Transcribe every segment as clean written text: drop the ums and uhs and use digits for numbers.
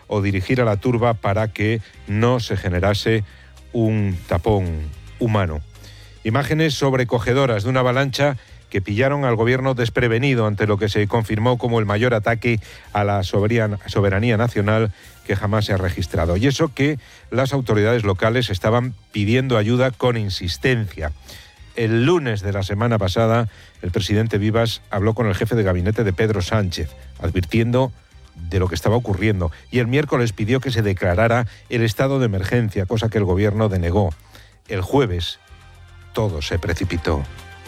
o dirigir a la turba para que no se generase un tapón humano. Imágenes sobrecogedoras de una avalancha que pillaron al gobierno desprevenido ante lo que se confirmó como el mayor ataque a la soberanía nacional que jamás se ha registrado. Y eso que las autoridades locales estaban pidiendo ayuda con insistencia. El lunes de la semana pasada, el presidente Vivas habló con el jefe de gabinete de Pedro Sánchez, advirtiendo de lo que estaba ocurriendo. Y el miércoles pidió que se declarara el estado de emergencia, cosa que el gobierno denegó. El jueves, todo se precipitó.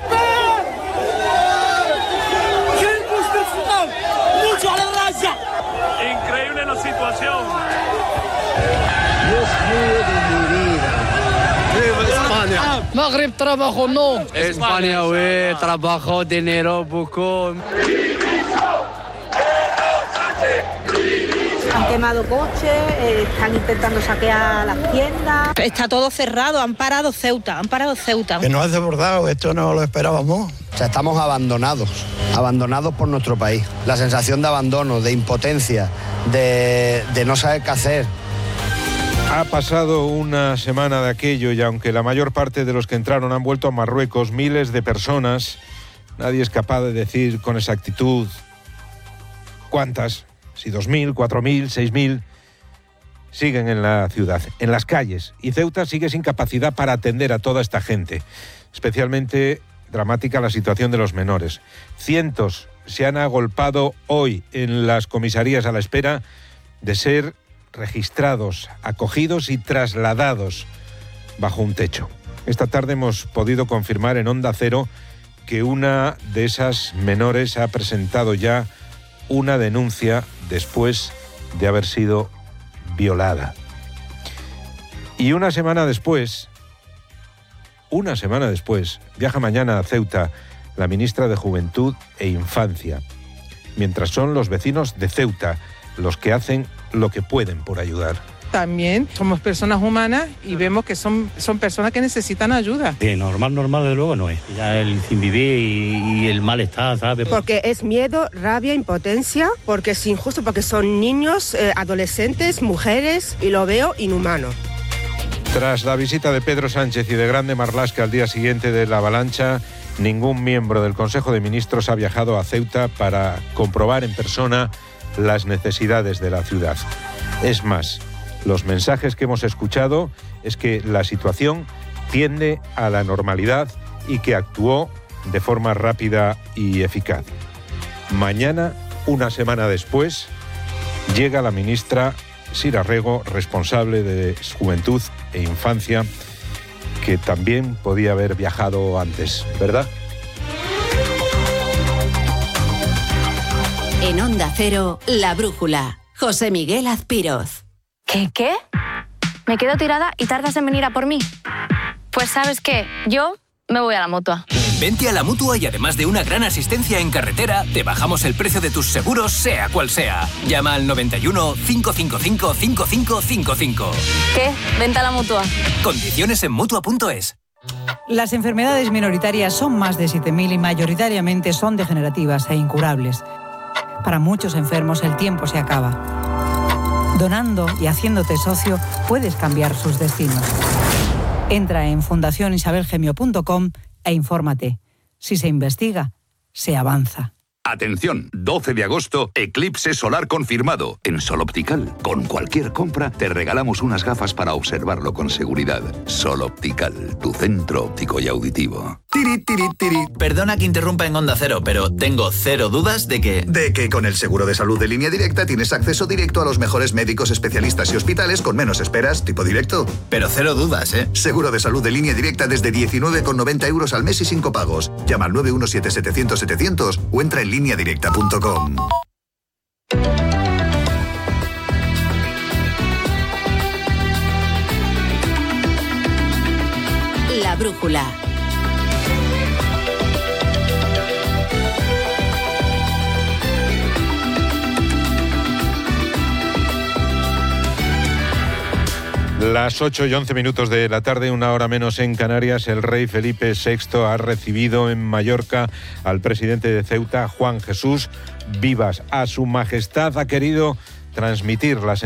Increíble la situación. Dios mío de mi vida. ¡Viva España! Magreb trabajo no. España, güey, trabajo, dinero, poco. Han quemado coches, están intentando saquear las tiendas. Está todo cerrado, han parado Ceuta. Que nos ha desbordado, esto no lo esperábamos. O sea, estamos abandonados por nuestro país. La sensación de abandono, de impotencia, de no saber qué hacer. Ha pasado una semana de aquello y aunque la mayor parte de los que entraron han vuelto a Marruecos, miles de personas, nadie es capaz de decir con exactitud cuántas, si 2.000, 4.000, 6.000, siguen en la ciudad, en las calles. Y Ceuta sigue sin capacidad para atender a toda esta gente. Especialmente dramática la situación de los menores. Cientos se han agolpado hoy en las comisarías a la espera de ser registrados, acogidos y trasladados bajo un techo. Esta tarde hemos podido confirmar en Onda Cero que una de esas menores ha presentado ya una denuncia después de haber sido violada. Y una semana después, viaja mañana a Ceuta la ministra de Juventud e Infancia, mientras son los vecinos de Ceuta los que hacen lo que pueden por ayudar. También somos personas humanas y vemos que son personas que necesitan ayuda. Normal de luego no es. Ya el sin vivir y el malestar, ¿sabes? Porque es miedo, rabia, impotencia, porque es injusto, porque son niños, adolescentes, mujeres, y lo veo inhumano. Tras la visita de Pedro Sánchez y de Grande Marlaska al día siguiente de la avalancha, ningún miembro del Consejo de Ministros ha viajado a Ceuta para comprobar en persona las necesidades de la ciudad. Es más, los mensajes que hemos escuchado es que la situación tiende a la normalidad y que actuó de forma rápida y eficaz. Mañana, una semana después, llega la ministra Sira Rego, responsable de Juventud e Infancia, que también podía haber viajado antes, ¿verdad? En Onda Cero, La Brújula. José Miguel Azpiroz. ¿Qué? ¿Me quedo tirada y tardas en venir a por mí? Pues ¿sabes qué? Yo me voy a la Mutua. Vente a la Mutua y además de una gran asistencia en carretera, te bajamos el precio de tus seguros, sea cual sea. Llama al 91 555 5555. ¿Qué? Vente a la Mutua. Condiciones en Mutua.es. Las enfermedades minoritarias son más de 7.000 y mayoritariamente son degenerativas e incurables. Para muchos enfermos el tiempo se acaba. Donando y haciéndote socio puedes cambiar sus destinos. Entra en fundacionisabelgemio.com e infórmate. Si se investiga, se avanza. Atención, 12 de agosto, eclipse solar confirmado. En Sol Optical, con cualquier compra, te regalamos unas gafas para observarlo con seguridad. Sol Optical, tu centro óptico y auditivo. Tiri, tiri, tiri. Perdona que interrumpa en Onda Cero, pero tengo cero dudas de que con el seguro de salud de Línea Directa tienes acceso directo a los mejores médicos, especialistas y hospitales con menos esperas, tipo directo. Pero cero dudas, ¿eh? Seguro de salud de Línea Directa desde 19,90 euros al mes y sin copagos. Llama al 917-700-700 o entra en lineadirecta.com. La Brújula. Las 8:11 de la tarde, una hora menos en Canarias, el rey Felipe VI ha recibido en Mallorca al presidente de Ceuta, Juan Jesús Vivas. A su majestad ha querido transmitir las